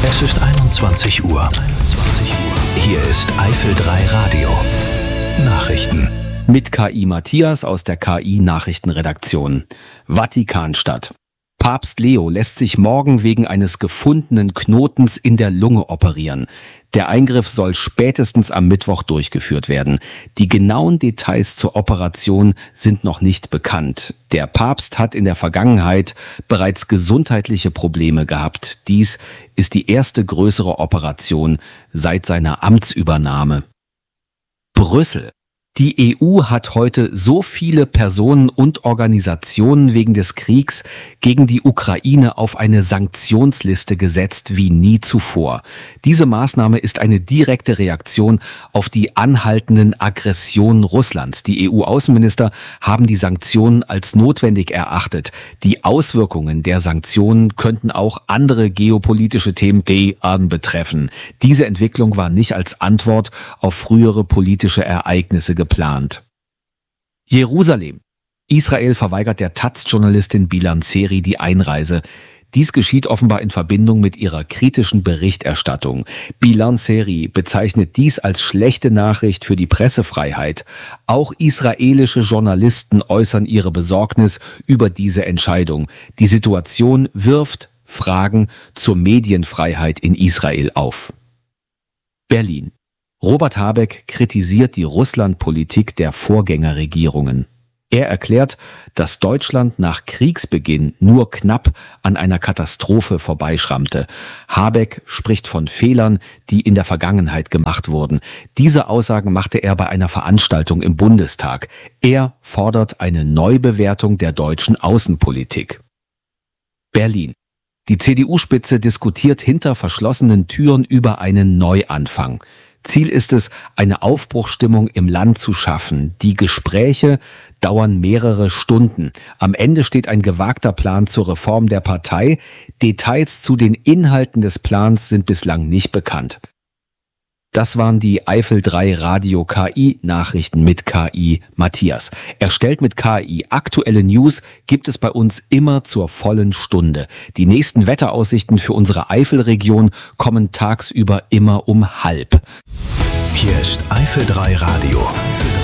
Es ist 21 Uhr. Hier ist Eifel 3 Radio. Nachrichten. Mit KI Matthias aus der KI Nachrichtenredaktion. Vatikanstadt. Papst Leo lässt sich morgen wegen eines gefundenen Knotens in der Lunge operieren. Der Eingriff soll spätestens am Mittwoch durchgeführt werden. Die genauen Details zur Operation sind noch nicht bekannt. Der Papst hat in der Vergangenheit bereits gesundheitliche Probleme gehabt. Dies ist die erste größere Operation seit seiner Amtsübernahme. Brüssel. Die EU hat heute so viele Personen und Organisationen wegen des Kriegs gegen die Ukraine auf eine Sanktionsliste gesetzt wie nie zuvor. Diese Maßnahme ist eine direkte Reaktion auf die anhaltenden Aggressionen Russlands. Die EU-Außenminister haben die Sanktionen als notwendig erachtet. Die Auswirkungen der Sanktionen könnten auch andere geopolitische Themen betreffen. Diese Entwicklung war nicht als Antwort auf frühere politische Ereignisse geplant. Jerusalem. Israel verweigert der Taz-Journalistin Bilan Seri die Einreise. Dies geschieht offenbar in Verbindung mit ihrer kritischen Berichterstattung. Bilan Seri bezeichnet dies als schlechte Nachricht für die Pressefreiheit. Auch israelische Journalisten äußern ihre Besorgnis über diese Entscheidung. Die Situation wirft Fragen zur Medienfreiheit in Israel auf. Berlin. Robert Habeck kritisiert die Russlandpolitik der Vorgängerregierungen. Er erklärt, dass Deutschland nach Kriegsbeginn nur knapp an einer Katastrophe vorbeischrammte. Habeck spricht von Fehlern, die in der Vergangenheit gemacht wurden. Diese Aussagen machte er bei einer Veranstaltung im Bundestag. Er fordert eine Neubewertung der deutschen Außenpolitik. Berlin. Die CDU-Spitze diskutiert hinter verschlossenen Türen über einen Neuanfang. Ziel ist es, eine Aufbruchsstimmung im Land zu schaffen. Die Gespräche dauern mehrere Stunden. Am Ende steht ein gewagter Plan zur Reform der Partei. Details zu den Inhalten des Plans sind bislang nicht bekannt. Das waren die Eifel 3 Radio KI Nachrichten mit KI Matthias. Erstellt mit KI. Aktuelle News gibt es bei uns immer zur vollen Stunde. Die nächsten Wetteraussichten für unsere Eifelregion kommen tagsüber immer um 12:30. Hier ist Eifel 3 Radio.